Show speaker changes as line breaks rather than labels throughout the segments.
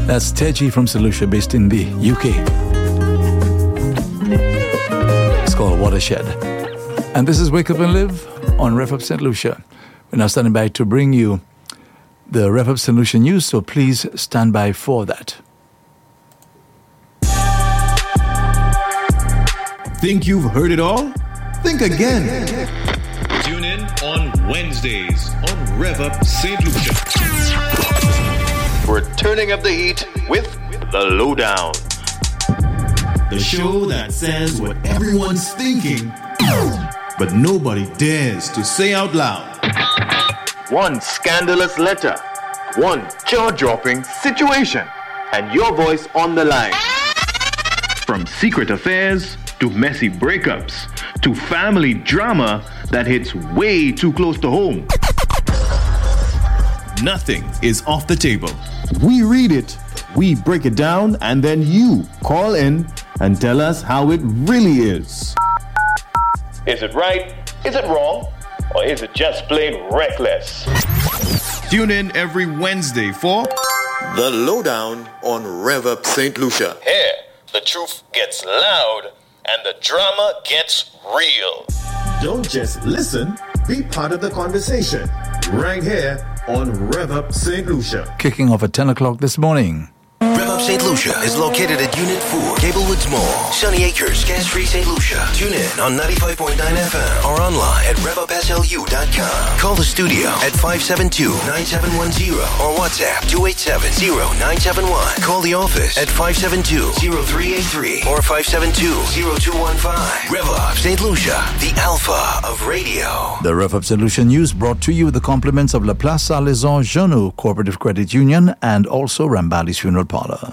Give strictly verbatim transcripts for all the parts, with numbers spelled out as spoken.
That's Teji from Saint Lucia, based in the U K. It's called Watershed. And this is Wake Up and Live on Rev Up Saint Lucia. We're now standing by to bring you the Rev Up Saint Lucia news, so please stand by for that.
Think you've heard it all? Think again.
Tune in on Wednesdays on Rev Up Saint Lucia. We're turning up the heat with The Lowdown.
The show that says what everyone's thinking, but nobody dares to say out loud.
One scandalous letter, one jaw-dropping situation, and your voice on the line. From secret affairs to messy breakups to family drama that hits way too close to home.
Nothing is off the table. We read it, we break it down, and then you call in and tell us how it really is.
Is it right? Is it wrong? Or is it just plain reckless?
Tune in every Wednesday for
The Lowdown on Rev Up Saint Lucia.
Here, the truth gets loud and the drama gets real.
Don't just listen, be part of the conversation. Right here on Rev Up Saint Lucia.
Kicking off at ten o'clock this morning.
Rev Up Saint Lucia is located at Unit four, Gablewoods Mall, Sunny Acres, Gas-Free Saint Lucia. Tune in on ninety-five point nine F M or online at rev up s l u dot com. Call the studio at five seven two, nine seven one zero or WhatsApp two eight seven, zero nine seven one. Call the office at five seven two, zero three eight three or five seven two, zero two one five. Rev Up Saint Lucia, the alpha of radio.
The Rev Up Saint Lucia news brought to you with the compliments of La Place Salaison Jeannot Cooperative Credit Union and also Rambali's Funeral Parlor.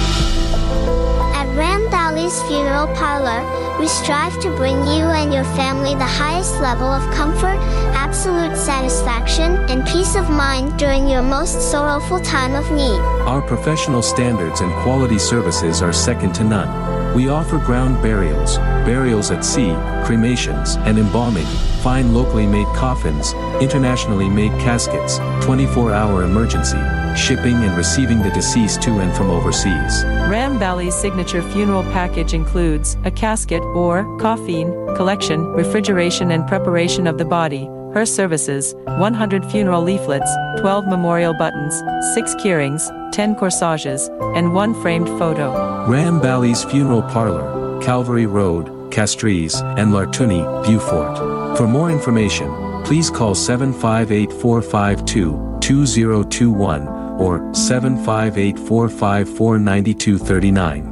At Rambali's Funeral Parlor, we strive to bring you and your family the highest level of comfort, absolute satisfaction, and peace of mind during your most sorrowful time of need.
Our professional standards and quality services are second to none. We offer ground burials, burials at sea, cremations, and embalming, fine locally made coffins, internationally made caskets, twenty-four hour emergency, shipping and receiving the deceased to and from overseas.
Rambali's signature funeral package includes a casket or coffin collection, refrigeration and preparation of the body, her services, one hundred funeral leaflets, twelve memorial buttons, six keurings, ten corsages, and one framed photo.
Rambali's Funeral Parlor, Calvary Road, Castries, and Lartuni, Beaufort. For more information, please call seven five eight, four five two, two zero two one or seven five eight, four five four, nine two three nine.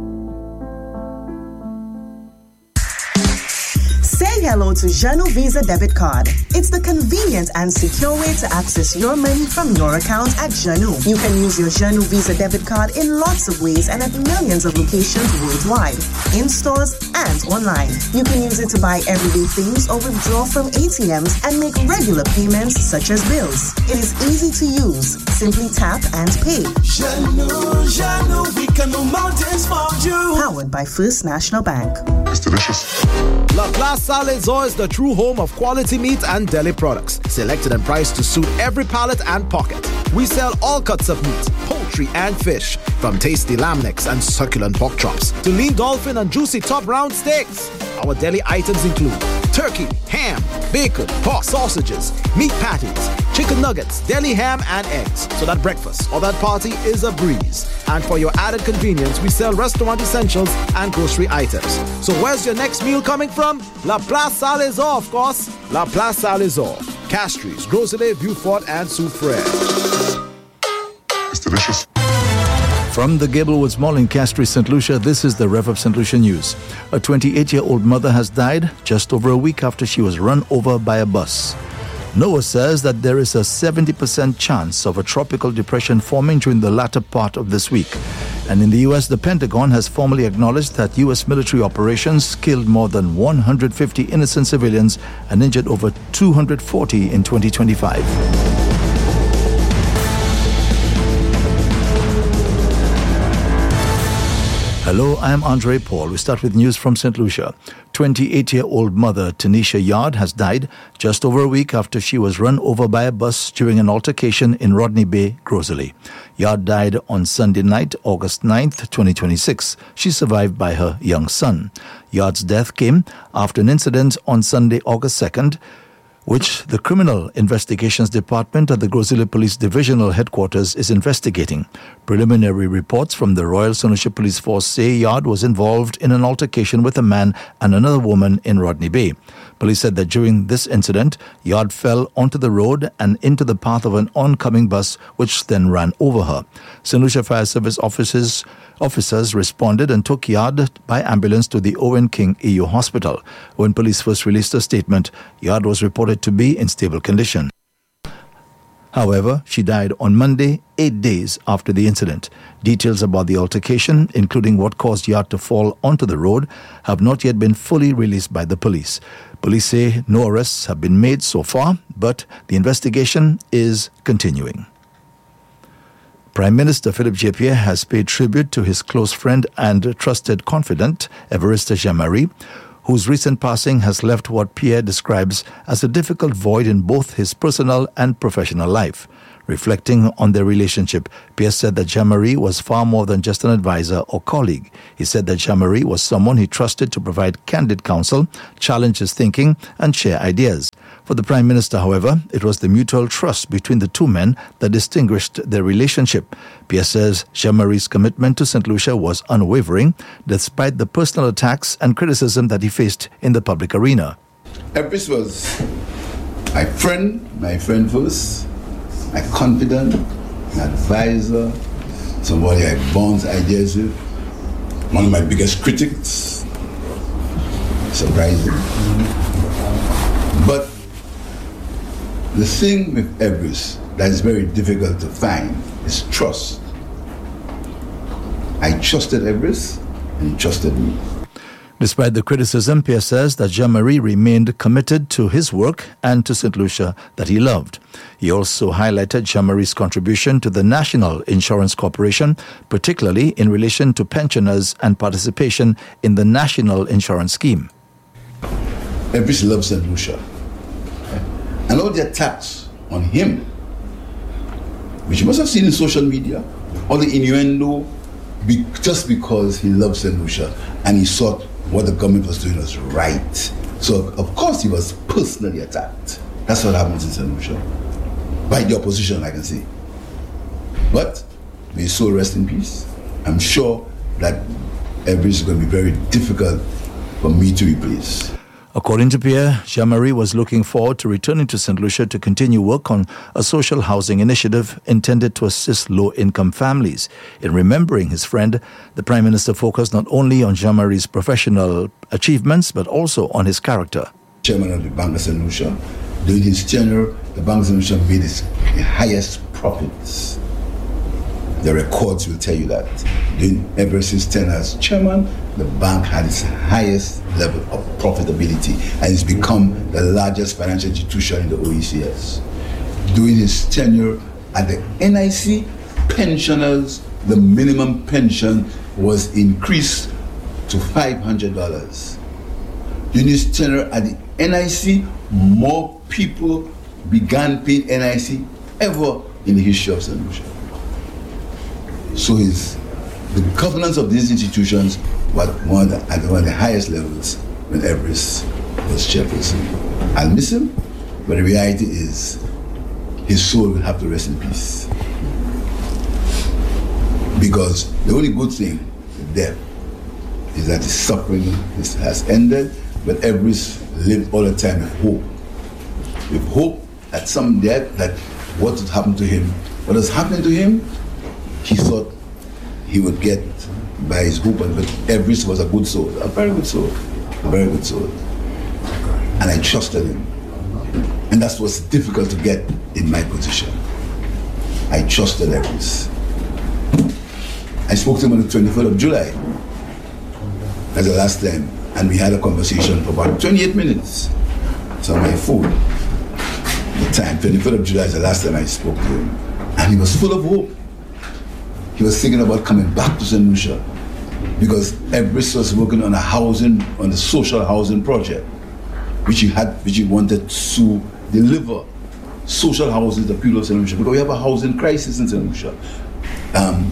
Say hello to Jeannot Visa Debit Card. It's the convenient and secure way to access your money from your account at Jeannot. You can use your Jeannot Visa Debit Card in lots of ways and at millions of locations worldwide, in stores and online. You can use it to buy everyday things or withdraw from A T Ms and make regular payments such as bills. It is easy to use. Simply tap and pay.
Jeannot, Jeannot, we can move mountains for you.
Powered by First National Bank.
It's delicious.
La Place Salaison is the true home of quality meat and deli products, selected and priced to suit every palate and pocket. We sell all cuts of meat, poultry and fish, from tasty lamb necks and succulent pork chops to lean dolphin and juicy top round steaks. Our deli items include turkey, ham, bacon, pork sausages, meat patties, chicken nuggets, deli ham and eggs, so that breakfast or that party is a breeze. And for your added convenience, we sell restaurant essentials and grocery items. So where's your next meal coming from? La Place Salaison, of course. La Place Salaison, Castries, Groselet, Beaufort, and Soufrière.
It's delicious.
From the Gablewoods Mall in Castries, Saint Lucia, this is the Rev Up Saint Lucia news. A twenty-eight-year-old mother has died just over a week after she was run over by a bus. NOAA says that there is a seventy percent chance of a tropical depression forming during the latter part of this week. And in the U S, the Pentagon has formally acknowledged that U S military operations killed more than one hundred fifty innocent civilians and injured over two hundred forty in twenty twenty-five. Hello, I'm Andre Paul. We start with news from Saint Lucia. twenty-eight-year-old mother Tanisha Yard has died just over a week after she was run over by a bus during an altercation in Rodney Bay, Grosley. Yard died on Sunday night, August ninth, twenty twenty-six. She survived by her young son. Yard's death came after an incident on Sunday, August second, which the Criminal Investigations Department at the Grosley Police Divisional Headquarters is investigating. Preliminary reports from the Royal Saint Lucia Police Force say Yard was involved in an altercation with a man and another woman in Rodney Bay. Police said that during this incident, Yard fell onto the road and into the path of an oncoming bus, which then ran over her. Saint Lucia Fire Service officers Officers responded and took Yard by ambulance to the Owen King E U Hospital. When police first released a statement, Yard was reported to be in stable condition. However, she died on Monday, eight days after the incident. Details about the altercation, including what caused Yard to fall onto the road, have not yet been fully released by the police. Police say no arrests have been made so far, but the investigation is continuing. Prime Minister Philip J. Pierre has paid tribute to his close friend and trusted confidant, Evariste Jean-Marie, whose recent passing has left what Pierre describes as a difficult void in both his personal and professional life. Reflecting on their relationship, Pierre said that Jean-Marie was far more than just an advisor or colleague. He said that Jean-Marie was someone he trusted to provide candid counsel, challenge his thinking, and share ideas. For the Prime Minister, however, it was the mutual trust between the two men that distinguished their relationship. Pierre says Jean-Marie's commitment to Saint Lucia was unwavering, despite the personal attacks and criticism that he faced in the public arena.
Evariste was my friend, my friend first, my confidant, my advisor, somebody I bounce ideas with, one of my biggest critics, surprising. But the thing with Evariste that is very difficult to find is trust. I trusted Evariste and he trusted me.
Despite the criticism, Pierre says that Jean-Marie remained committed to his work and to Saint Lucia that he loved. He also highlighted Jean-Marie's contribution to the National Insurance Corporation, particularly in relation to pensioners and participation in the National Insurance Scheme.
Evariste loves Saint Lucia. And all the attacks on him, which you must have seen in social media, all the innuendo, be, just because he loves Saint Lucia and he thought what the government was doing was right. So, of course, he was personally attacked. That's what happens in Saint Lucia. By the opposition, I can see. But may his soul rest in peace. I'm sure that Evariste is going to be very difficult for me to replace.
According to Pierre, Jean-Marie was looking forward to returning to Saint Lucia to continue work on a social housing initiative intended to assist low-income families. In remembering his friend, the Prime Minister focused not only on Jean-Marie's professional achievements, but also on his character.
Chairman of the Bank of Saint Lucia, during his tenure, the Bank of Saint Lucia made its highest profits. The records will tell you that. During Evariste's tenure as chairman, the bank had its highest level of profitability and it's become the largest financial institution in the O E C S. During his tenure at the N I C, pensioners, the minimum pension was increased to five hundred dollars. During his tenure at the N I C, more people began paying N I C ever in the history of Saint Lucia. So his, the governance of these institutions was one of the, at one of the highest levels when Evariste was chairperson. I'll miss him, but the reality is his soul will have to rest in peace. Because the only good thing with death is that his suffering has ended, but Evariste lived all the time with hope. With hope that someday that what would happen to him, what has happened to him, he thought he would get by his hope, but Evariste was a good soul, a very good soul, a very good soul. And I trusted him. And that's what's difficult to get in my position. I trusted Evariste. I spoke to him on the twenty-third of July. That's the last time. And we had a conversation for about twenty-eight minutes. It's on my phone. The time, twenty-third of July is the last time I spoke to him. And he was full of hope. He was thinking about coming back to Saint Lucia. because Everest was working on a housing, on a social housing project, which he had, which he wanted to deliver social housing to the people of Saint Lucia, because we have a housing crisis in Saint Lucia. Um,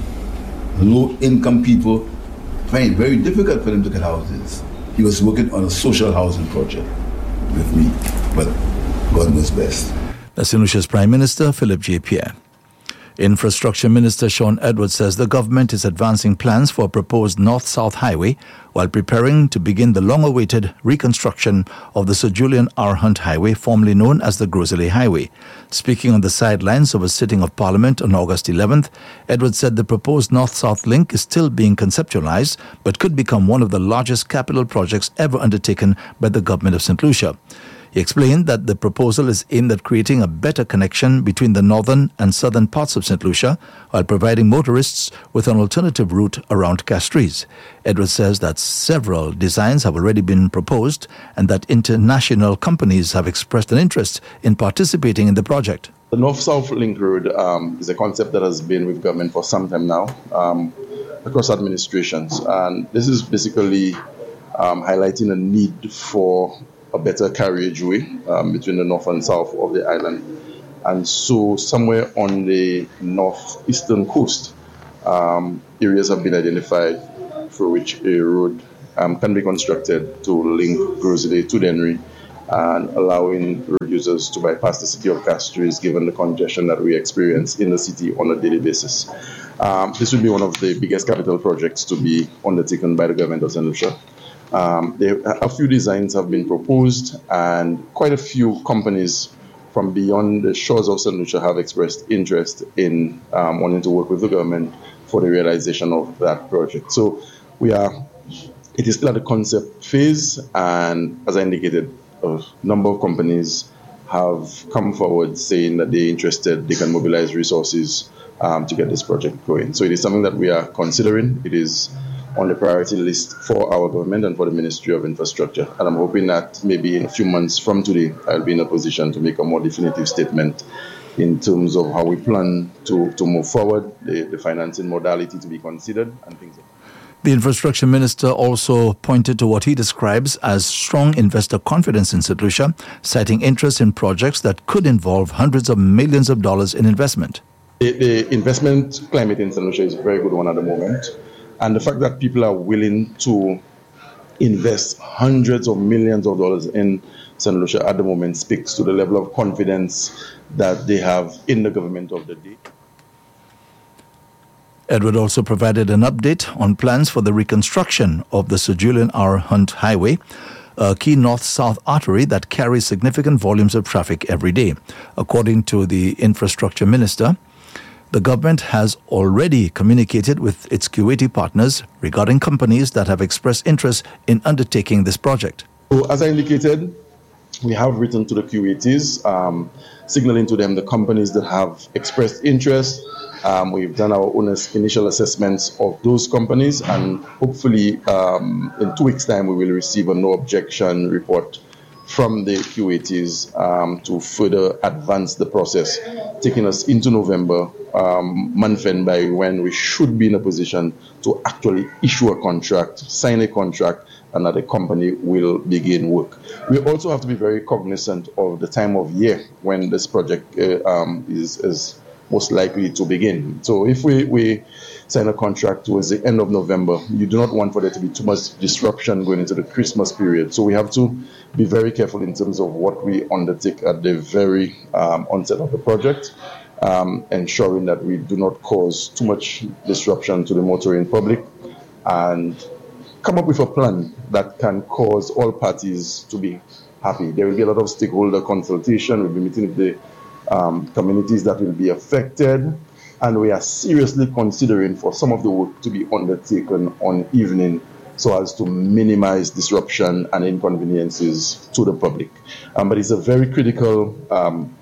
low-income people find it very difficult for them to get houses. He was working on a social housing project with me, but God knows best.
That's Saint Lucia's Prime Minister, Philip J. Pierre. Infrastructure Minister Sean Edwards says the government is advancing plans for a proposed north-south highway while preparing to begin the long-awaited reconstruction of the Sir Julian R. Hunt Highway, formerly known as the Groseley Highway. Speaking on the sidelines of a sitting of Parliament on August eleventh, Edwards said the proposed north-south link is still being conceptualized but could become one of the largest capital projects ever undertaken by the government of Saint Lucia. He explained that the proposal is aimed at creating a better connection between the northern and southern parts of Saint Lucia while providing motorists with an alternative route around Castries. Edwards says that several designs have already been proposed and that international companies have expressed an interest in participating in the project.
The North-South Link Road um, is a concept that has been with government for some time now, um, across administrations. And this is basically um, highlighting a need for a better carriageway um, between the north and south of the island. And so somewhere on the northeastern coast, um, areas have been identified for which a road um, can be constructed to link Groseley to Dennery and allowing road users to bypass the city of Castries given the congestion that we experience in the city on a daily basis. Um, this will be one of the biggest capital projects to be undertaken by the government of Saint Lucia. Um, there, a few designs have been proposed, and quite a few companies from beyond the shores of Saint Lucia have expressed interest in um, wanting to work with the government for the realization of that project. So we are, it is still at the concept phase, and as I indicated, a number of companies have come forward saying that they're interested, they can mobilize resources um, to get this project going. So it is something that we are considering. It is on the priority list for our government and for the Ministry of Infrastructure. And I'm hoping that maybe in a few months from today, I'll be in a position to make a more definitive statement in terms of how we plan to, to move forward, the, the financing modality to be considered, and things like that.
The Infrastructure Minister also pointed to what he describes as strong investor confidence in Saint Lucia, citing interest in projects that could involve hundreds of millions of dollars in investment.
The, the investment climate in Saint Lucia is a very good one at the moment. And the fact that people are willing to invest hundreds of millions of dollars in Saint Lucia at the moment speaks to the level of confidence that they have in the government of the day.
Edward also provided an update on plans for the reconstruction of the Sir Julian R. Hunt Highway, a key north-south artery that carries significant volumes of traffic every day. According to the Infrastructure Minister, the government has already communicated with its Kuwaiti partners regarding companies that have expressed interest in undertaking this project.
So, as I indicated, we have written to the Kuwaitis, um, signaling to them the companies that have expressed interest. Um, we've done our own initial assessments of those companies, and hopefully um, in two weeks' time we will receive a no objection report from the Kuwaitis um, to further advance the process, taking us into November, um, month end by when we should be in a position to actually issue a contract, sign a contract, and that the company will begin work. We also have to be very cognizant of the time of year when this project uh, um, is, is most likely to begin. So if we, we sign a contract towards the end of November, you do not want for there to be too much disruption going into the Christmas period. So we have to be very careful in terms of what we undertake at the very um, onset of the project, um, ensuring that we do not cause too much disruption to the motoring public, and come up with a plan that can cause all parties to be happy. There will be a lot of stakeholder consultation. We'll be meeting with the um, communities that will be affected, and we are seriously considering for some of the work to be undertaken on evening so as to minimize disruption and inconveniences to the public. Um, but it's a very critical um,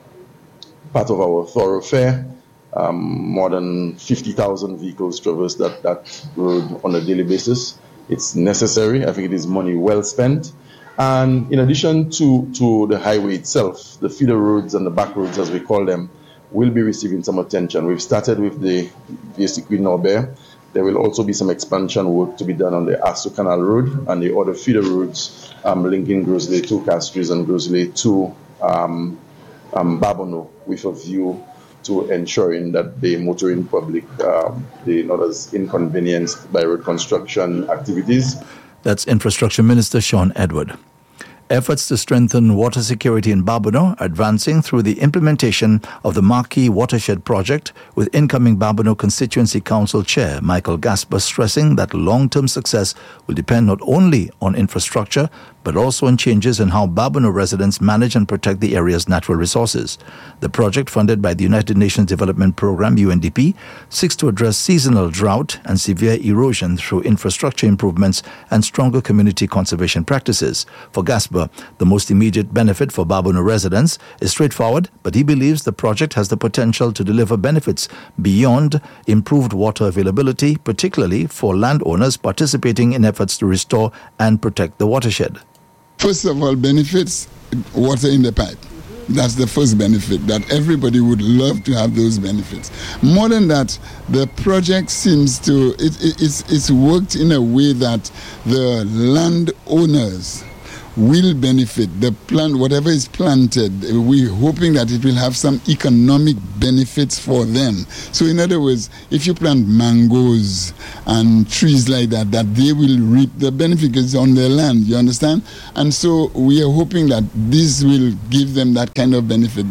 part of our thoroughfare. Um, more than fifty thousand vehicles traverse that, that road on a daily basis. It's necessary. I think it is money well spent. And in addition to, to the highway itself, the feeder roads and the back roads, as we call them, will be receiving some attention. We've started with the V S C Queen Norbert, There will also be some expansion work to be done on the Asu Canal Road and the other feeder roads um, linking Groseley to Castries and Groseley to um, um, Babono, with a view to ensuring that the motoring public um, they not as inconvenienced by road construction activities.
That's Infrastructure Minister Sean Edward. Efforts to strengthen water security in Babono are advancing through the implementation of the Marquee Watershed Project, with incoming Babono Constituency Council Chair Michael Gasper stressing that long-term success will depend not only on infrastructure, but also on changes in how Babono residents manage and protect the area's natural resources. The project, funded by the United Nations Development Programme, U N D P, seeks to address seasonal drought and severe erosion through infrastructure improvements and stronger community conservation practices. For Gasper, the most immediate benefit for Babono residents is straightforward, but he believes the project has the potential to deliver benefits beyond improved water availability, particularly for landowners participating in efforts to restore and protect the watershed.
First of all, benefits, water in the pipe. That's the first benefit, that everybody would love to have those benefits. More than that, the project seems to, it, it, it's, it's worked in a way that the landowners will benefit. The plant, whatever is planted, we're hoping that it will have some economic benefits for them. So in other words, if you plant mangoes and trees like that, that they will reap the benefits on their land, you understand? And so we are hoping that this will give them that kind of benefit.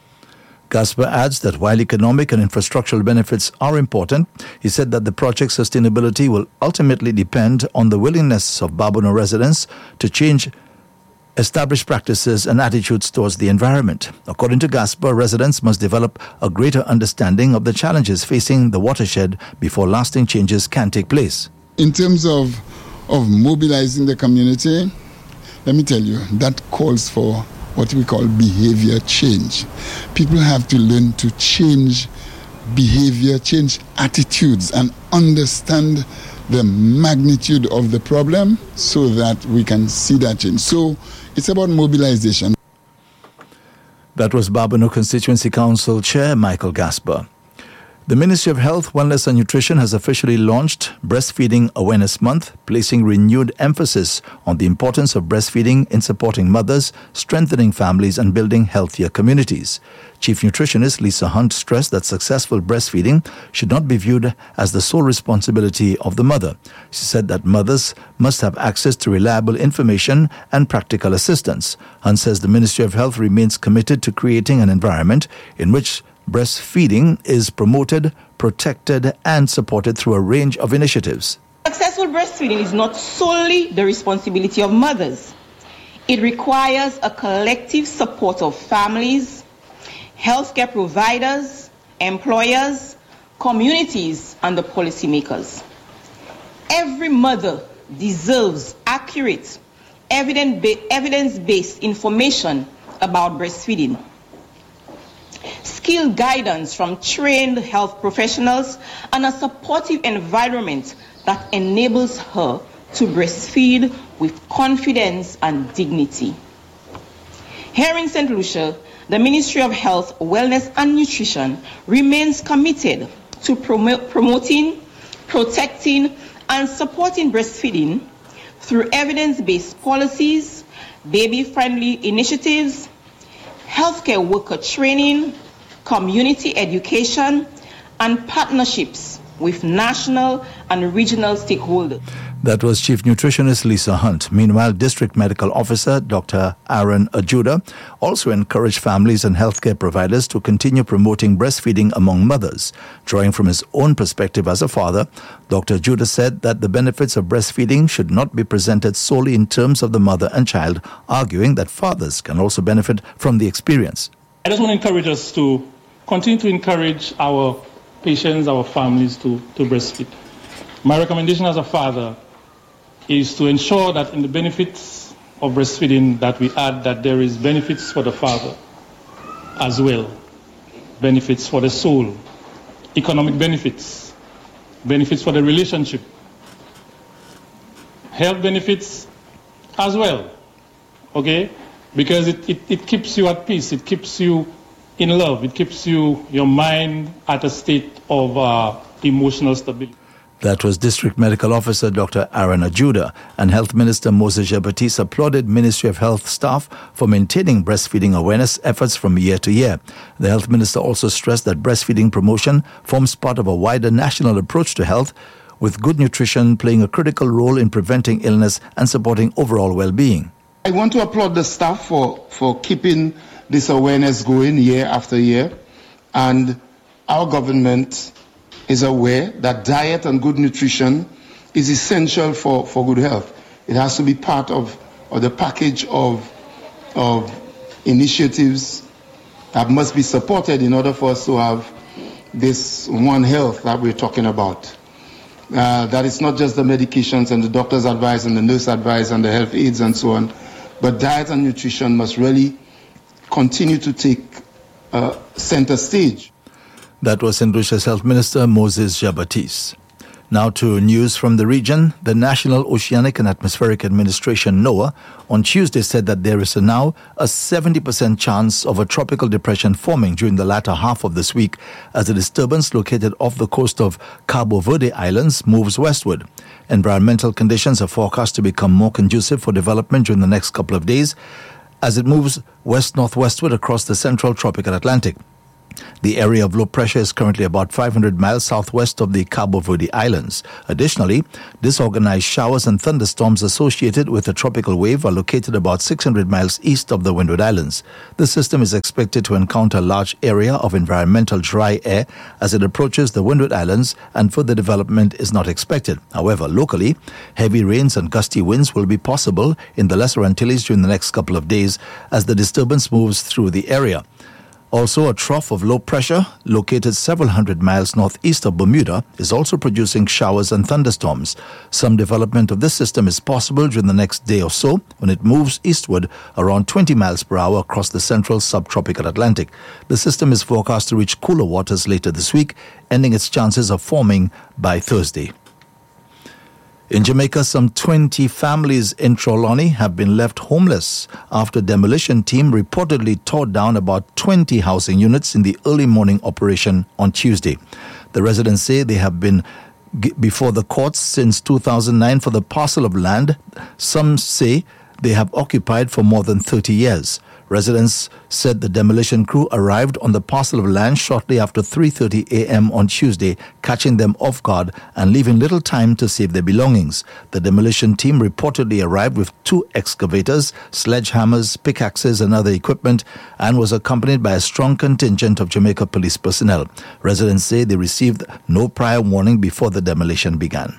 Gasper adds that while economic and infrastructural benefits are important, he said that the project's sustainability will ultimately depend on the willingness of Babono residents to change established practices and attitudes towards the environment. According to Gasper, residents must develop a greater understanding of the challenges facing the watershed before lasting changes can take place.
In terms of, of mobilizing the community, let me tell you, that calls for what we call behavior change. People have to learn to change behavior, change attitudes, and understand the magnitude of the problem so that we can see that change. So it's about mobilization.
That was Babono Constituency Council Chair Michael Gasper. The Ministry of Health, Wellness and Nutrition has officially launched Breastfeeding Awareness Month, placing renewed emphasis on the importance of breastfeeding in supporting mothers, strengthening families and building healthier communities. Chief Nutritionist Lisa Hunt stressed that successful breastfeeding should not be viewed as the sole responsibility of the mother. She said that mothers must have access to reliable information and practical assistance. Hunt says the Ministry of Health remains committed to creating an environment in which breastfeeding is promoted, protected, and supported through a range of initiatives.
Successful breastfeeding is not solely the responsibility of mothers. It requires a collective support of families, healthcare providers, employers, communities, and the policymakers. Every mother deserves accurate, evidence-based information about breastfeeding. Skilled guidance from trained health professionals and a supportive environment that enables her to breastfeed with confidence and dignity. Here in Saint Lucia, the Ministry of Health, Wellness and Nutrition remains committed to promote, promoting, protecting, and supporting breastfeeding through evidence-based policies, baby-friendly initiatives, healthcare worker training, community education, and partnerships with national and regional stakeholders.
That was Chief Nutritionist Lisa Hunt. Meanwhile, District Medical Officer Doctor Aaron Ajuda also encouraged families and healthcare providers to continue promoting breastfeeding among mothers. Drawing from his own perspective as a father, Doctor Ajuda said that the benefits of breastfeeding should not be presented solely in terms of the mother and child, arguing that fathers can also benefit from the experience.
I just want to encourage us to continue to encourage our patients, our families to, to breastfeed. My recommendation as a father is to ensure that in the benefits of breastfeeding that we add that there is benefits for the father as well, benefits for the soul, economic benefits, benefits for the relationship, health benefits as well, okay? Because it, it, it keeps you at peace, it keeps you in love, it keeps you, your mind at a state of uh, emotional stability.
That was District Medical Officer Doctor Aaron Ajuda, and Health Minister Moses Jean-Baptiste applauded Ministry of Health staff for maintaining breastfeeding awareness efforts from year to year. The Health Minister also stressed that breastfeeding promotion forms part of a wider national approach to health, with good nutrition playing a critical role in preventing illness and supporting overall well-being.
I want to applaud the staff for, for keeping this awareness going year after year, and our government is aware that diet and good nutrition is essential for, for good health. It has to be part of, of the package of, of initiatives that must be supported in order for us to have this one health that we're talking about. Uh, that it's not just the medications and the doctor's advice and the nurse advice and the health aids and so on, but diet and nutrition must really continue to take uh, center stage.
That was Saint Lucia's Health Minister Moses Jean-Baptiste. Now to news from the region. The National Oceanic and Atmospheric Administration, NOAA, on Tuesday said that there is a now a seventy percent chance of a tropical depression forming during the latter half of this week as a disturbance located off the coast of Cabo Verde Islands moves westward. Environmental conditions are forecast to become more conducive for development during the next couple of days as it moves west-northwestward across the central tropical Atlantic. The area of low pressure is currently about five hundred miles southwest of the Cabo Verde Islands. Additionally, disorganized showers and thunderstorms associated with a tropical wave are located about six hundred miles east of the Windward Islands. The system is expected to encounter a large area of environmental dry air as it approaches the Windward Islands, and further development is not expected. However, locally, heavy rains and gusty winds will be possible in the Lesser Antilles during the next couple of days as the disturbance moves through the area. Also, a trough of low pressure located several hundred miles northeast of Bermuda is also producing showers and thunderstorms. Some development of this system is possible during the next day or so when it moves eastward around twenty miles per hour across the central subtropical Atlantic. The system is forecast to reach cooler waters later this week, ending its chances of forming by Thursday. In Jamaica, some twenty families in Trelawney have been left homeless after a demolition team reportedly tore down about twenty housing units in the early morning operation on Tuesday. The residents say they have been g- before the courts since two thousand nine for the parcel of land some say they have occupied for more than thirty years. Residents said the demolition crew arrived on the parcel of land shortly after three thirty a.m. on Tuesday, catching them off guard and leaving little time to save their belongings. The demolition team reportedly arrived with two excavators, sledgehammers, pickaxes and other equipment and was accompanied by a strong contingent of Jamaica police personnel. Residents say they received no prior warning before the demolition began.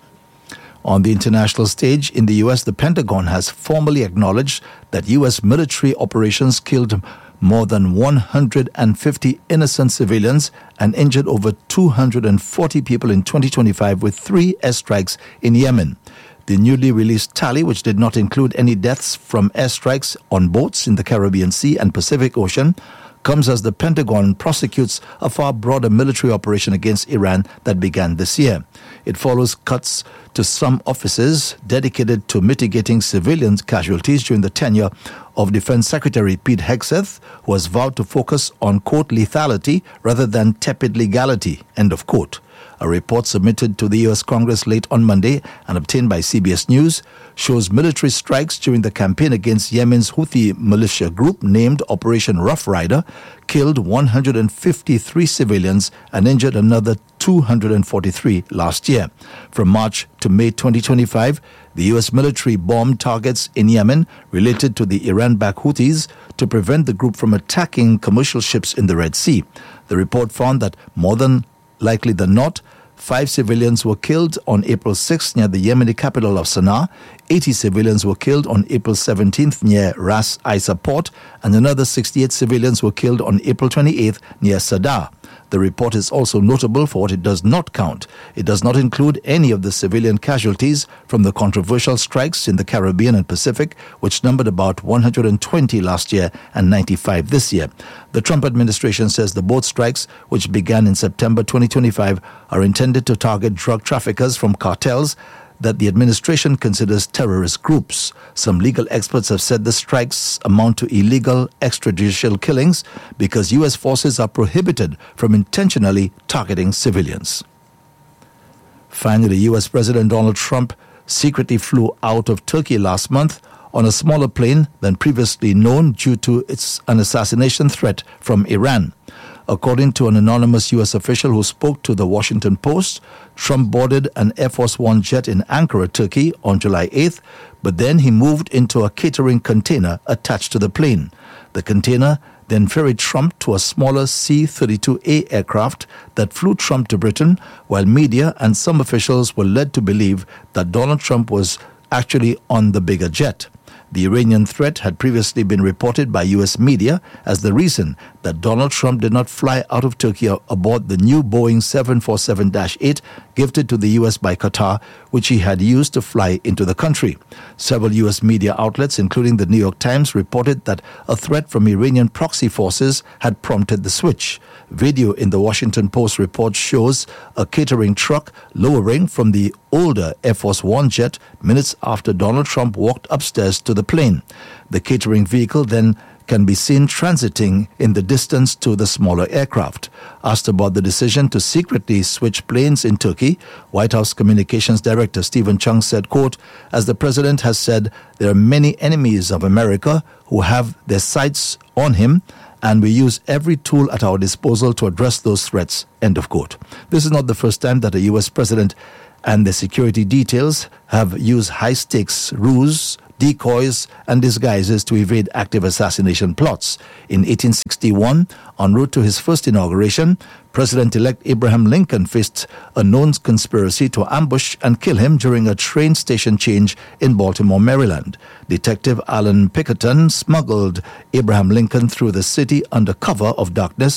On the international stage in the U S, the Pentagon has formally acknowledged that U S military operations killed more than one hundred fifty innocent civilians and injured over two hundred forty people in twenty twenty-five with three airstrikes in Yemen. The newly released tally, which did not include any deaths from airstrikes on boats in the Caribbean Sea and Pacific Ocean, comes as the Pentagon prosecutes a far broader military operation against Iran that began this year. It follows cuts to some offices dedicated to mitigating civilian casualties during the tenure of Defense Secretary Pete Hegseth, who has vowed to focus on, quote, lethality rather than tepid legality, end of quote. A report submitted to the U S Congress late on Monday and obtained by C B S News shows military strikes during the campaign against Yemen's Houthi militia group named Operation Rough Rider killed one hundred fifty-three civilians and injured another two hundred forty-three last year. From March to May twenty twenty-five, the U S military bombed targets in Yemen related to the Iran-backed Houthis to prevent the group from attacking commercial ships in the Red Sea. The report found that more than likely than not, five civilians were killed on April sixth near the Yemeni capital of Sana'a, eighty civilians were killed on April seventeenth near Ras Isa port, and another sixty-eight civilians were killed on April twenty-eighth near Sadar. The report is also notable for what it does not count. It does not include any of the civilian casualties from the controversial strikes in the Caribbean and Pacific, which numbered about one hundred twenty last year and ninety-five this year. The Trump administration says the boat strikes, which began in September twenty twenty-five, are intended to target drug traffickers from cartels that the administration considers terrorist groups. Some legal experts have said the strikes amount to illegal extrajudicial killings because U S forces are prohibited from intentionally targeting civilians. Finally, U S President Donald Trump secretly flew out of Turkey last month on a smaller plane than previously known due to its an assassination threat from Iran. According to an anonymous U S official who spoke to the Washington Post, Trump boarded an Air Force One jet in Ankara, Turkey on July eighth, but then he moved into a catering container attached to the plane. The container then ferried Trump to a smaller C thirty-two A aircraft that flew Trump to Britain, while media and some officials were led to believe that Donald Trump was actually on the bigger jet. The Iranian threat had previously been reported by U S media as the reason that Donald Trump did not fly out of Turkey aboard the new Boeing seven forty-seven dash eight gifted to the U S by Qatar, which he had used to fly into the country. Several U S media outlets, including the New York Times, reported that a threat from Iranian proxy forces had prompted the switch. Video in the Washington Post report shows a catering truck lowering from the older Air Force One jet minutes after Donald Trump walked upstairs to the plane. The catering vehicle then can be seen transiting in the distance to the smaller aircraft. Asked about the decision to secretly switch planes in Turkey, White House Communications Director Stephen Chung said, quote, "As the president has said, there are many enemies of America who have their sights on him, and we use every tool at our disposal to address those threats," end of quote. This is not the first time that a U S president and the security details have used high-stakes ruse, decoys, and disguises to evade active assassination plots. In eighteen sixty-one, en route to his first inauguration, President-elect Abraham Lincoln faced a known conspiracy to ambush and kill him during a train station change in Baltimore, Maryland. Detective Alan Pinkerton smuggled Abraham Lincoln through the city under cover of darkness